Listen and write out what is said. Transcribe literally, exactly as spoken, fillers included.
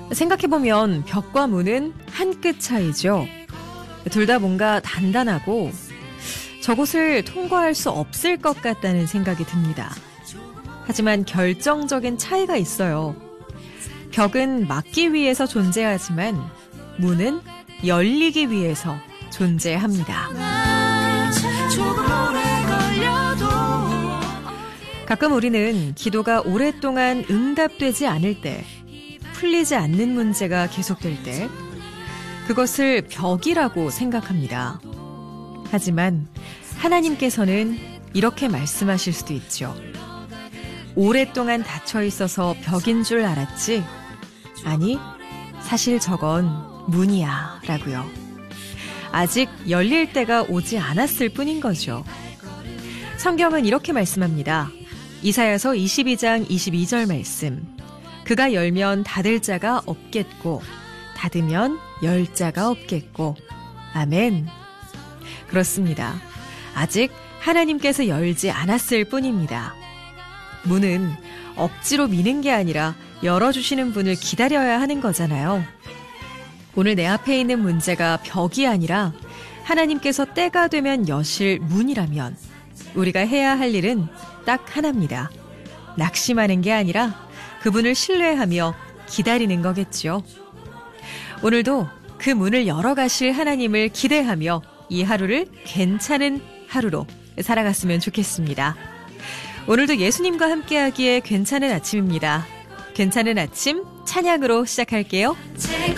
생각해보면 벽과 문은 한 끗 차이죠. 둘 다 뭔가 단단하고 저곳을 통과할 수 없을 것 같다는 생각이 듭니다. 하지만 결정적인 차이가 있어요. 벽은 막기 위해서 존재하지만 문은 열리기 위해서 존재합니다. 가끔 우리는 기도가 오랫동안 응답되지 않을 때, 풀리지 않는 문제가 계속될 때 그것을 벽이라고 생각합니다. 하지만 하나님께서는 이렇게 말씀하실 수도 있죠. 오랫동안 닫혀 있어서 벽인 줄 알았지? 아니, 사실 저건 문이야 라고요. 아직 열릴 때가 오지 않았을 뿐인 거죠. 성경은 이렇게 말씀합니다. 이사야서 이십이 장 이십이 절 말씀. 그가 열면 닫을 자가 없겠고 닫으면 열 자가 없겠고. 아멘. 그렇습니다. 아직 하나님께서 열지 않았을 뿐입니다. 문은 억지로 미는 게 아니라 열어주시는 분을 기다려야 하는 거잖아요. 오늘 내 앞에 있는 문제가 벽이 아니라 하나님께서 때가 되면 여실 문이라면 우리가 해야 할 일은 딱 하나입니다. 낙심하는 게 아니라 그분을 신뢰하며 기다리는 거겠죠. 오늘도 그 문을 열어가실 하나님을 기대하며 이 하루를 괜찮은 하루로 살아갔으면 좋겠습니다. 오늘도 예수님과 함께하기에 괜찮은 아침입니다. 괜찮은 아침 찬양으로 시작할게요.